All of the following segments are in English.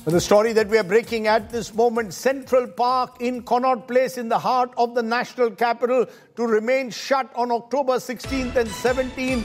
The story that we are breaking at this moment, Central Park in Connaught Place in the heart of the national capital to remain shut on October 16th and 17th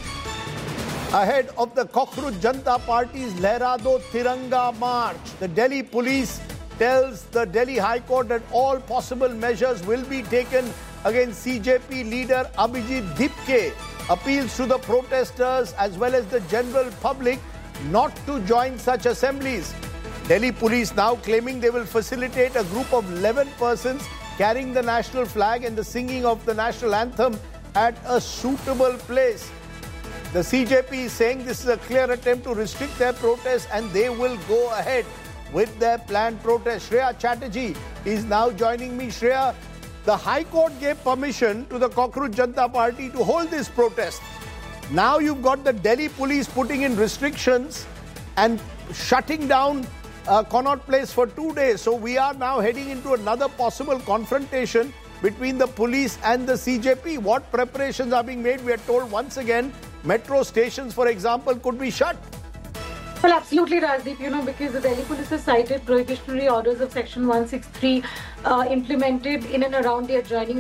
ahead of the Cockroach Janata Party's Lehra Do Tiranga March. The Delhi police tells the Delhi High Court that all possible measures will be taken against CJP leader Abhijit Dipke. Appeals to the protesters as well as the general public not to join such assemblies. Delhi police now claiming they will facilitate a group of 11 persons carrying the national flag and the singing of the national anthem at a suitable place. The CJP is saying this is a clear attempt to restrict their protest and they will go ahead with their planned protest. Shreya Chatterjee is now joining me. Shreya, the High Court gave permission to the Cockroach Janata Party to hold this protest. Now you've got the Delhi police putting in restrictions and shutting down Connaught Place for 2 days. So we are now heading into another possible confrontation between the police and the CJP. What preparations are being made? We are told once again, metro stations, for example, could be shut. Well, absolutely, Rajdeep, because the Delhi police has cited prohibitionary orders of Section 163 implemented in and around the adjoining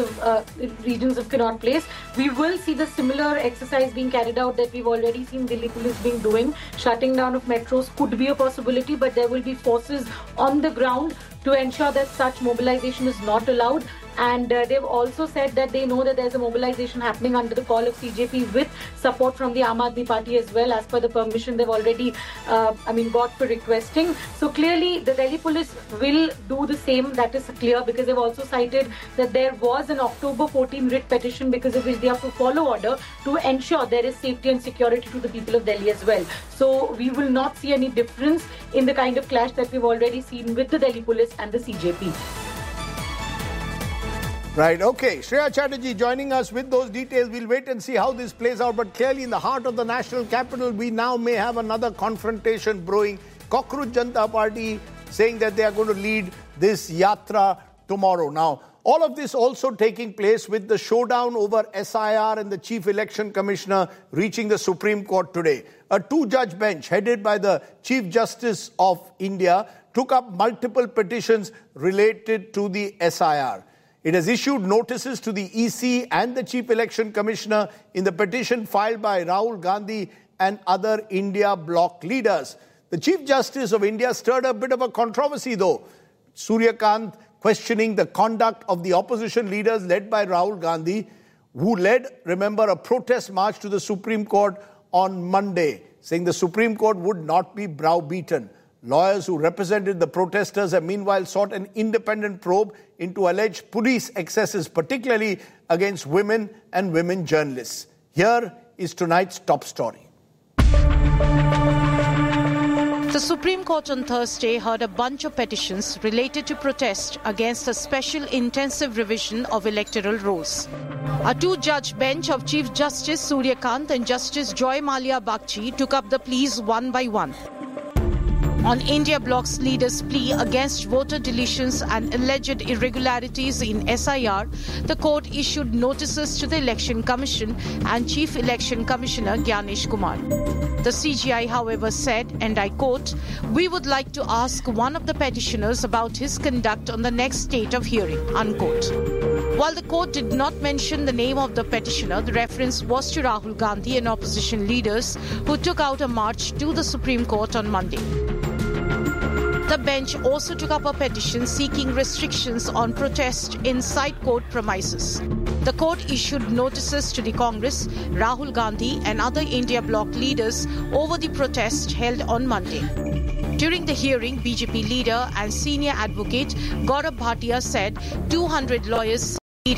regions of Connaught Place. We will see the similar exercise being carried out that we've already seen Delhi police being doing. Shutting down of metros could be a possibility, but there will be forces on the ground to ensure that such mobilization is not allowed. And they've also said that they know that there's a mobilization happening under the call of CJP with support from the Aam Aadmi Party as well, as per the permission they've already got for requesting. So clearly the Delhi police will do the same. That is clear, because they've also cited that there was an October 14 writ petition because of which they have to follow order to ensure there is safety and security to the people of Delhi as well. So we will not see any difference in the kind of clash that we've already seen with the Delhi police and the CJP. Right, okay. Shreya Chatterjee joining us with those details. We'll wait and see how this plays out. But clearly in the heart of the national capital, we now may have another confrontation brewing. Cockroach Janata Party saying that they are going to lead this yatra tomorrow. Now, all of this also taking place with the showdown over SIR and the Chief Election Commissioner reaching the Supreme Court today. A two-judge bench headed by the Chief Justice of India took up multiple petitions related to the SIR. It has issued notices to the EC and the Chief Election Commissioner in the petition filed by Rahul Gandhi and other India bloc leaders. The Chief Justice of India stirred a bit of a controversy though. Surya Kant questioning the conduct of the opposition leaders led by Rahul Gandhi, who led, remember, a protest march to the Supreme Court on Monday, saying the Supreme Court would not be browbeaten. Lawyers who represented the protesters have meanwhile sought an independent probe into alleged police excesses, particularly against women and women journalists. Here is tonight's top story. The Supreme Court on Thursday heard a bunch of petitions related to protest against a special intensive revision of electoral rules. A two-judge bench of Chief Justice Surya Kant and Justice Joy Malia Bagchi took up the pleas one by one. On India bloc's leader's plea against voter deletions and alleged irregularities in SIR, the court issued notices to the Election Commission and Chief Election Commissioner Gyanesh Kumar. The CGI, however, said, and I quote, "We would like to ask one of the petitioners about his conduct on the next date of hearing," unquote. While the court did not mention the name of the petitioner, the reference was to Rahul Gandhi and opposition leaders who took out a march to the Supreme Court on Monday. The bench also took up a petition seeking restrictions on protest inside court premises. The court issued notices to the Congress, Rahul Gandhi and other India bloc leaders over the protest held on Monday. During the hearing, BJP leader and senior advocate Gaurav Bhatia said 200 lawyers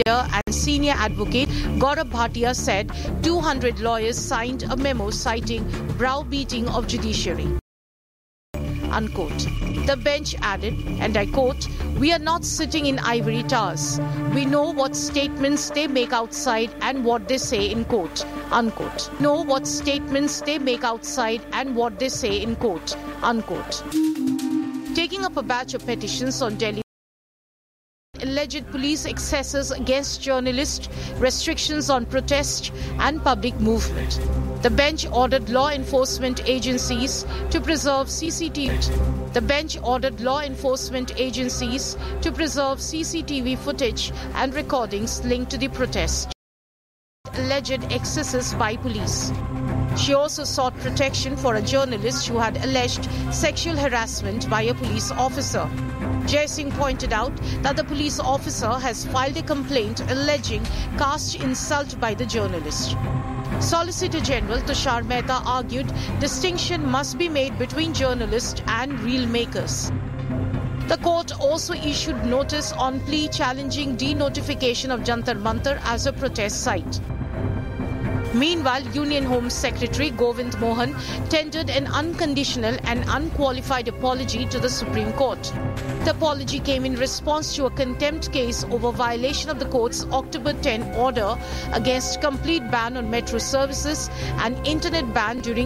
signed a memo citing browbeating of judiciary. Unquote. The bench added, and I quote, "We are not sitting in ivory towers. We know what statements they make outside and what they say in court," unquote. Know what statements they make outside and what they say in court, unquote. Taking up a batch of petitions on Delhi alleged police excesses against journalists, restrictions on protest and public movement. The bench ordered law enforcement agencies to preserve CCTV. The bench ordered law enforcement agencies to preserve CCTV footage and recordings linked to the protest. Alleged excesses by police. She also sought protection for a journalist who had alleged sexual harassment by a police officer. Jai Singh pointed out that the police officer has filed a complaint alleging caste insult by the journalist. Solicitor General Tushar Mehta argued distinction must be made between journalists and reel makers. The court also issued notice on plea challenging denotification of Jantar Mantar as a protest site. Meanwhile, Union Home Secretary Govind Mohan tendered an unconditional and unqualified apology to the Supreme Court. The apology came in response to a contempt case over violation of the court's October 10 order against complete ban on metro services and internet ban during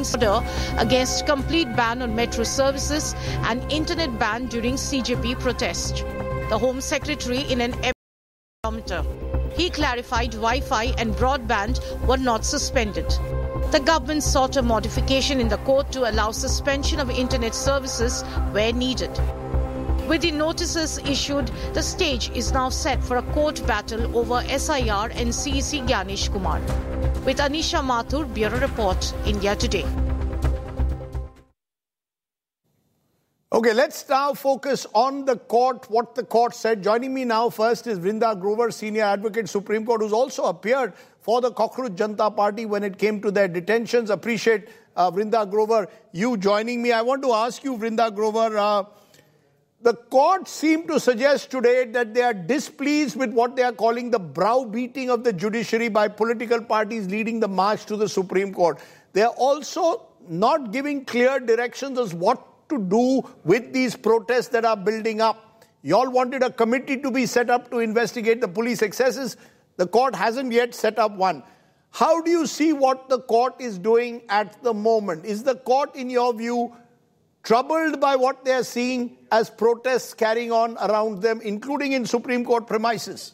CJP protest. The Home Secretary in an kilometer. He clarified Wi-Fi and broadband were not suspended. The government sought a modification in the court to allow suspension of internet services where needed. With the notices issued, the stage is now set for a court battle over SIR and CEC Gyanesh Kumar. With Anisha Mathur, Bureau Report, India Today. Okay, let's now focus on the court, what the court said. Joining me now first is Vrinda Grover, Senior Advocate, Supreme Court, who's also appeared for the Cockroach Janata Party when it came to their detentions. Appreciate, Vrinda Grover, you joining me. I want to ask you, Vrinda Grover, the court seemed to suggest today that they are displeased with what they are calling the browbeating of the judiciary by political parties leading the march to the Supreme Court. They are also not giving clear directions as what to do with these protests that are building up. You all wanted a committee to be set up to investigate the police excesses. The court hasn't yet set up one. How do you see what the court is doing at the moment? Is the court, in your view, troubled by what they are seeing as protests carrying on around them, including in Supreme Court premises?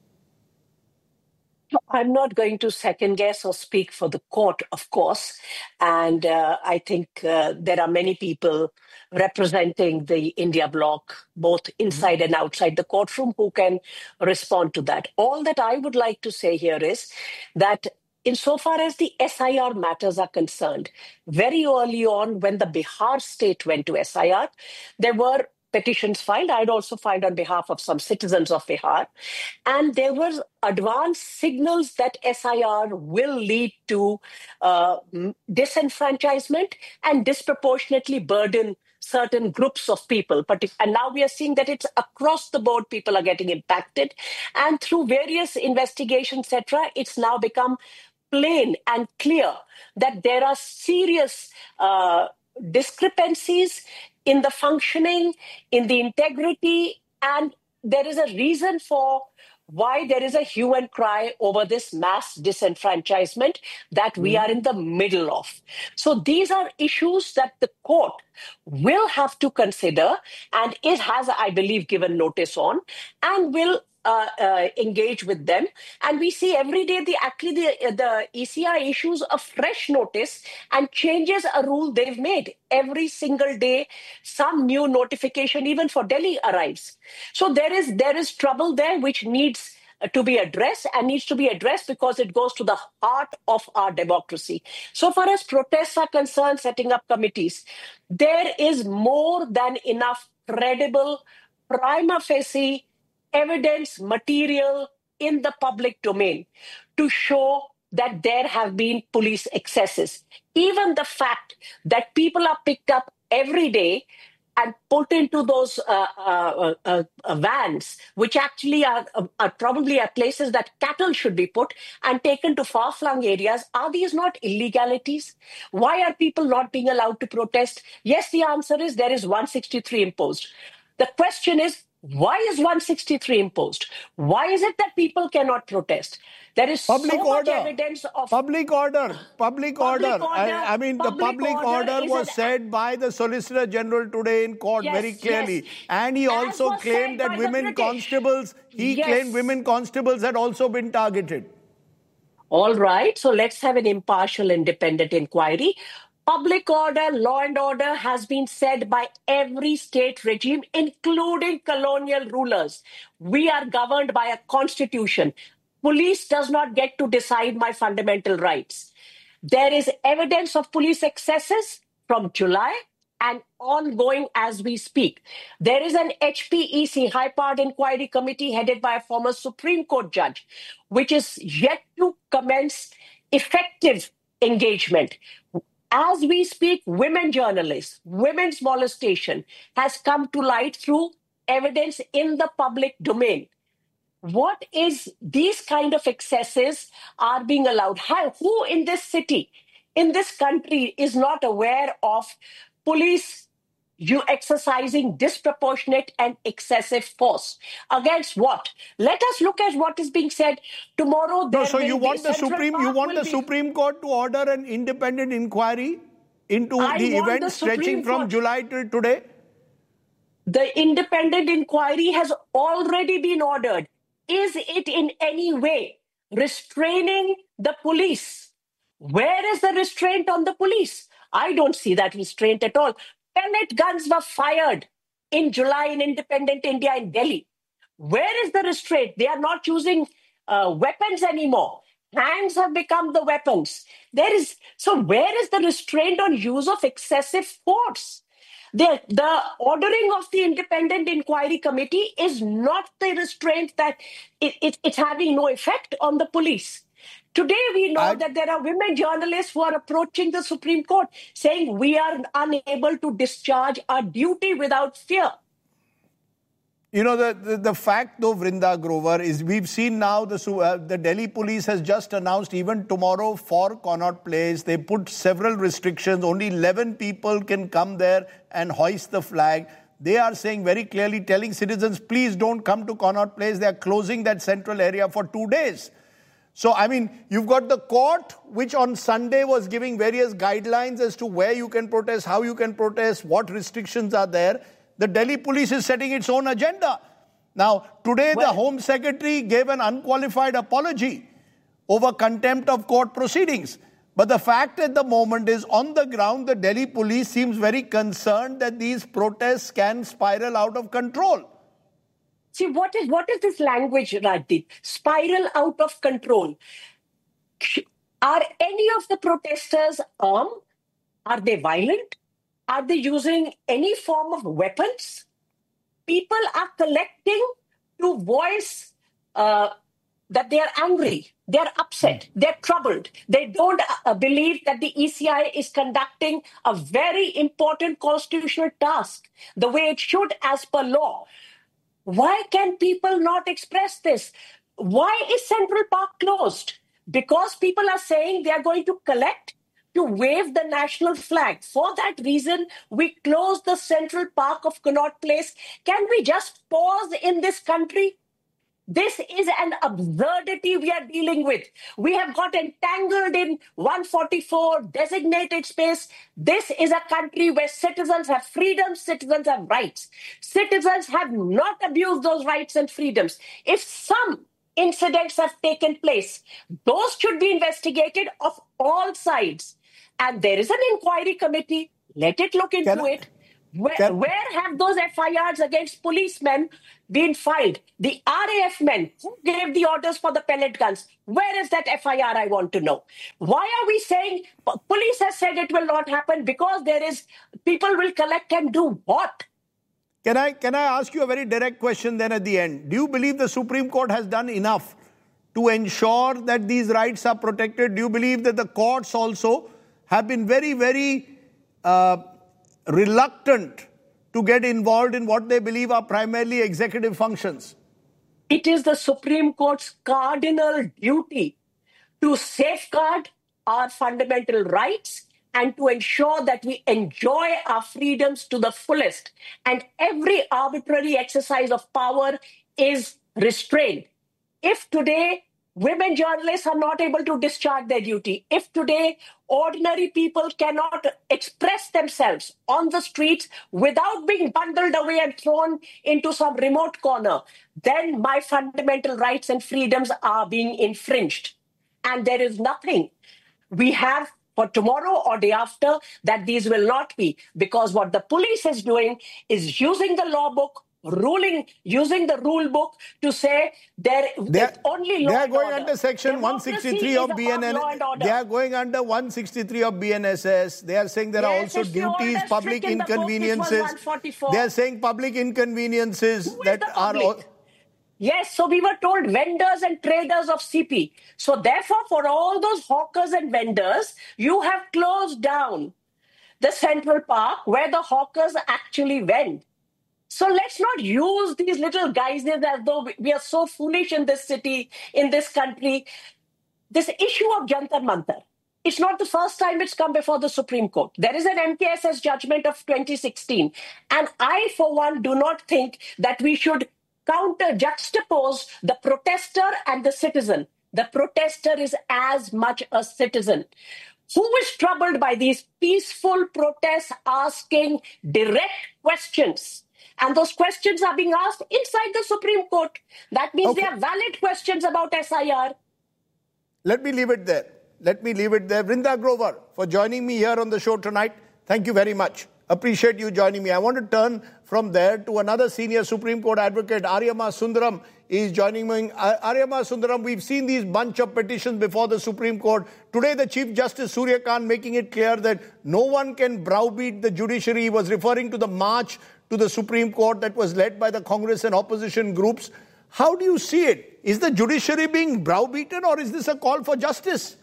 I'm not going to second guess or speak for the court, of course. And I think there are many people representing the India bloc, both inside and outside the courtroom, who can respond to that. All that I would like to say here is that insofar as the SIR matters are concerned, very early on when the Bihar state went to SIR, there were petitions filed. I'd also filed on behalf of some citizens of Bihar. And there were advanced signals that SIR will lead to disenfranchisement and disproportionately burden certain groups of people. And now we are seeing that it's across the board, people are getting impacted. And through various investigations, etc., it's now become plain and clear that there are serious discrepancies in the functioning, in the integrity, and there is a reason for why there is a hue and cry over this mass disenfranchisement that we are in the middle of. So these are issues that the court will have to consider, and it has, I believe, given notice on, and will engage with them. And we see every day the ECI issues a fresh notice and changes a rule they've made. Every single day, some new notification, even for Delhi, arrives. So there is trouble there which needs to be addressed, and needs to be addressed because it goes to the heart of our democracy. So far as protests are concerned, setting up committees, there is more than enough credible prima facie evidence material in the public domain to show that there have been police excesses. Even the fact that people are picked up every day and put into those vans, which actually are probably at places that cattle should be put and taken to far-flung areas, are these not illegalities? Why are people not being allowed to protest? Yes, the answer is there is 163 imposed. The question is, why is 163 imposed? Why is it that people cannot protest? There is public so order. Much evidence of... Public order. I mean, the public order was said by the Solicitor General today in court very clearly. Yes. And he also claimed that women constables, claimed women constables had also been targeted. All right, so let's have an impartial, independent inquiry. Public order, law and order has been said by every state regime, including colonial rulers. We are governed by a constitution. Police does not get to decide my fundamental rights. There is evidence of police excesses from July and ongoing as we speak. There is an HPEC, High Powered Inquiry Committee, headed by a former Supreme Court judge, which is yet to commence effective engagement. As we speak, women journalists, women's molestation has come to light through evidence in the public domain. What is these kind of excesses are being allowed? Who in this city, in this country, is not aware of police exercising disproportionate and excessive force? Against what? Let us look at what is being said tomorrow. No, so you want the Supreme Court to order an independent inquiry into the events stretching from July till today? The independent inquiry has already been ordered. Is it in any way restraining the police? Where is the restraint on the police? I don't see that restraint at all. Pellet guns were fired in July in independent India in Delhi. Where is the restraint? They are not using weapons anymore. Hands have become the weapons. So where is the restraint on use of excessive force? The ordering of the Independent Inquiry Committee is not the restraint that it's having no effect on the police. Today, we know that there are women journalists who are approaching the Supreme Court saying we are unable to discharge our duty without fear. You know, the fact, though, Vrinda Grover, is we've seen now the Delhi police has just announced even tomorrow for Connaught Place, they put several restrictions. Only 11 people can come there and hoist the flag. They are saying very clearly, telling citizens, please don't come to Connaught Place. They are closing that central area for 2 days. So, I mean, you've got the court, which on Sunday was giving various guidelines as to where you can protest, how you can protest, what restrictions are there. The Delhi police is setting its own agenda. Now, today the Home Secretary gave an unqualified apology over contempt of court proceedings. But the fact at the moment is, on the ground, the Delhi police seems very concerned that these protests can spiral out of control. See, what is this language, Rajdeep? Spiral out of control. Are any of the protesters armed? Are they violent? Are they using any form of weapons? People are collecting to voice that they are angry, they are upset, they're troubled. They don't believe that the ECI is conducting a very important constitutional task the way it should as per law. Why can people not express this? Why is Central Park closed? Because people are saying they are going to collect to wave the national flag. For that reason, we closed the Central Park of Connaught Place. Can we just pause in this country? This is an absurdity we are dealing with. We have got entangled in 144 designated space. This is a country where citizens have freedoms, citizens have rights. Citizens have not abused those rights and freedoms. If some incidents have taken place, those should be investigated of all sides. And there is an inquiry committee. Let it look into it. Where have those FIRs against policemen been filed? The RAF men who gave the orders for the pellet guns, where is that FIR, I want to know? Why are we saying police has said it will not happen? Because people will collect and do what? Can I ask you a very direct question then at the end? Do you believe the Supreme Court has done enough to ensure that these rights are protected? Do you believe that the courts also have been very, very reluctant to get involved in what they believe are primarily executive functions? It is the Supreme Court's cardinal duty to safeguard our fundamental rights and to ensure that we enjoy our freedoms to the fullest. And every arbitrary exercise of power is restrained. If today women journalists are not able to discharge their duty, if today ordinary people cannot express themselves on the streets without being bundled away and thrown into some remote corner, then my fundamental rights and freedoms are being infringed. and there is nothing we have for tomorrow or day after that these will not be, because what the police is doing is using the law book, using the rule book to say they're only law They are and going order. under section Democracy 163 of is about law and BNSS. order. They are going under 163 of BNSS. They are saying there are Yes, also if the order duties, is public strict in the book, it was inconveniences. 144. They are saying public inconveniences Who is that the are. public? Yes, so we were told vendors and traders of CP. So therefore, for all those hawkers and vendors, you have closed down the Central Park where the hawkers actually went. So let's not use these little guises as though we are so foolish in this city, in this country. This issue of Jantar Mantar, it's not the first time it's come before the Supreme Court. There is an MKSS judgment of 2016. And I, for one, do not think that we should juxtapose the protester and the citizen. The protester is as much a citizen who is troubled by these peaceful protests asking direct questions. And those questions are being asked inside the Supreme Court. That means they are valid questions about SIR. Let me leave it there. Vrinda Grover, for joining me here on the show tonight. Thank you very much. Appreciate you joining me. I want to turn from there to another senior Supreme Court advocate. Aryama Sundaram is joining me. Aryama Sundaram, we've seen these bunch of petitions before the Supreme Court. Today, the Chief Justice Surya Kant making it clear that no one can browbeat the judiciary. He was referring to the march to the Supreme Court that was led by the Congress and opposition groups. How do you see it? Is the judiciary being browbeaten, or is this a call for justice?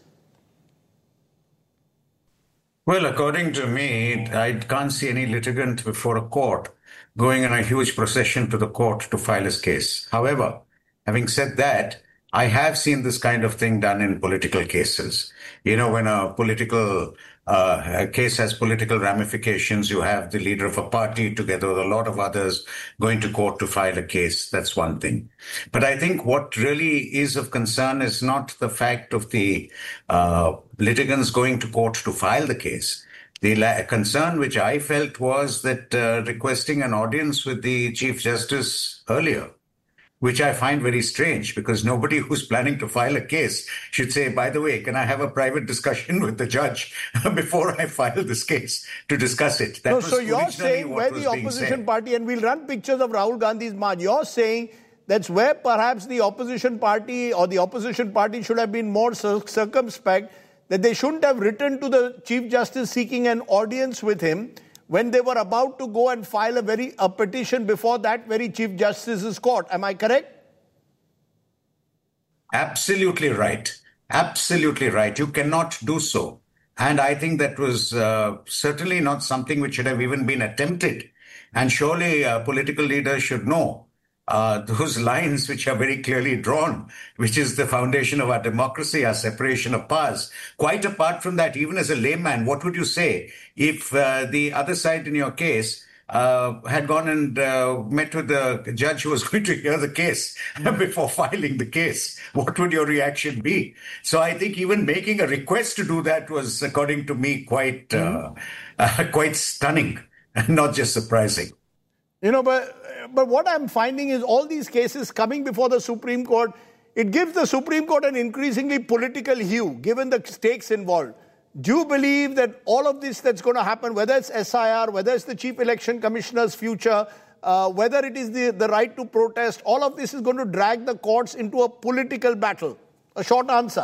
Well, according to me, I can't see any litigant before a court going in a huge procession to the court to file his case. However, having said that, I have seen this kind of thing done in political cases. You know, when a political a case has political ramifications, you have the leader of a party together with a lot of others going to court to file a case. That's one thing. But I think what really is of concern is not the fact of the litigants going to court to file the case. The concern which I felt was that requesting an audience with the Chief Justice earlier, which I find very strange, because nobody who's planning to file a case should say, by the way, can I have a private discussion with the judge before I file this case to discuss it? That so you're saying where the opposition party, and we'll run pictures of Rahul Gandhi's march, you're saying that's where perhaps the opposition party should have been more circumspect, that they shouldn't have written to the Chief Justice seeking an audience with him when they were about to go and file a petition before that very Chief Justice's court. Am I correct? Absolutely right. Absolutely right. You cannot do so. And I think that was certainly not something which should have even been attempted. And surely political leaders should know those lines which are very clearly drawn, which is the foundation of our democracy, our separation of powers. Quite apart from that, even as a layman, what would you say if the other side in your case had gone and met with the judge who was going to hear the case before filing the case? What would your reaction be? So I think even making a request to do that was, according to me, quite stunning, not just surprising. You know, but what I'm finding is all these cases coming before the Supreme Court, it gives the Supreme Court an increasingly political hue, given the stakes involved. Do you believe that all of this that's going to happen, whether it's SIR, whether it's the Chief Election Commissioner's future, whether it is the right to protest, all of this is going to drag the courts into a political battle? A short answer.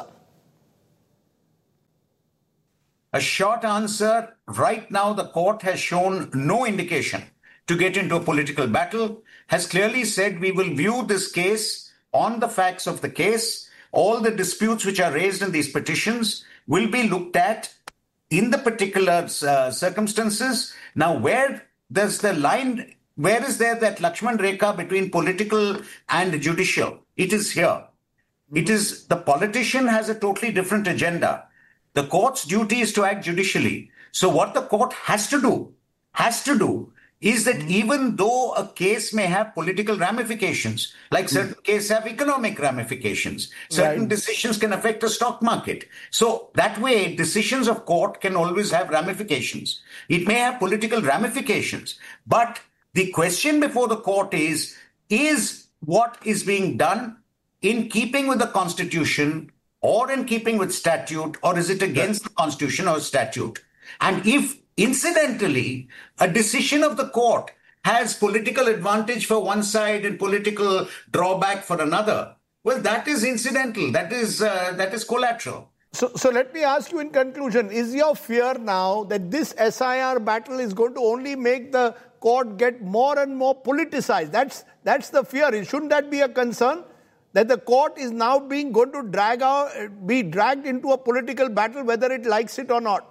A short answer, right now the court has shown no indication to get into a political battle, has clearly said we will view this case on the facts of the case. All the disputes which are raised in these petitions will be looked at in the particular circumstances. Now, where does the line, where is there that Lakshman Rekha between political and judicial? It is here. It is the politician has a totally different agenda. The court's duty is to act judicially. So what the court has to do is that even though a case may have political ramifications, like certain cases have economic ramifications, certain decisions can affect the stock market. So that way, decisions of court can always have ramifications. It may have political ramifications, but the question before the court is what is being done in keeping with the Constitution or in keeping with statute, or is it against the constitution or statute? And if, incidentally, a decision of the court has political advantage for one side and political drawback for another, well, that is incidental. That is collateral. So let me ask you in conclusion, is your fear now that this SIR battle is going to only make the court get more and more politicized? That's the fear. Shouldn't that be a concern? That the court is now going to be dragged into a political battle, whether it likes it or not?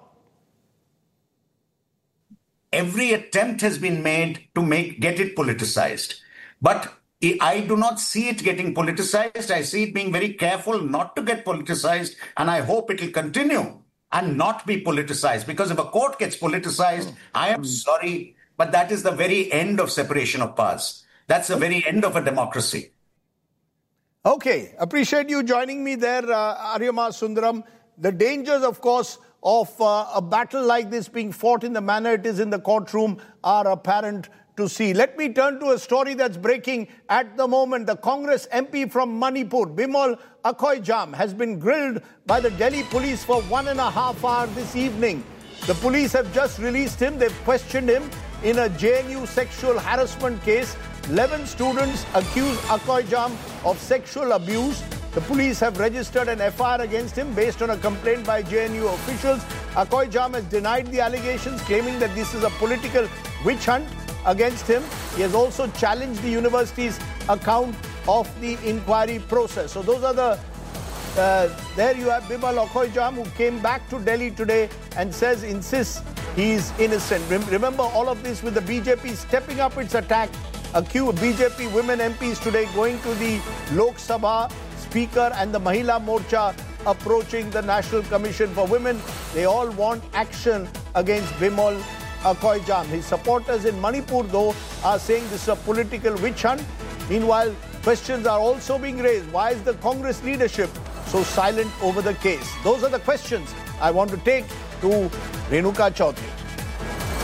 Every attempt has been made to get it politicized. But I do not see it getting politicized. I see it being very careful not to get politicized. And I hope it will continue and not be politicized. Because if a court gets politicized, I am sorry, but that is the very end of separation of powers. That's the very end of a democracy. Okay, appreciate you joining me there, Aryama Sundaram. The dangers, of course, of a battle like this being fought in the manner it is in the courtroom are apparent to see. Let me turn to a story that's breaking at the moment. The Congress MP from Manipur, Bimal Akoijam, has been grilled by the Delhi police for 1.5 hours this evening. The police have just released him. They've questioned him in a JNU sexual harassment case. 11 students accuse Akoijam of sexual abuse. The police have registered an FIR against him based on a complaint by JNU officials. Akoijam has denied the allegations, claiming that this is a political witch hunt against him. He has also challenged the university's account of the inquiry process. So those are there you have Bimal Akoijam, who came back to Delhi today and insists he's innocent. Remember all of this with the BJP stepping up its attack. Accused BJP women MPs today going to the Lok Sabha Speaker and the Mahila Morcha approaching the National Commission for Women. They all want action against Bimal Akoijam. His supporters in Manipur, though, are saying this is a political witch hunt. Meanwhile, questions are also being raised. Why is the Congress leadership so silent over the case? Those are the questions I want to take to Renuka Chaudhary.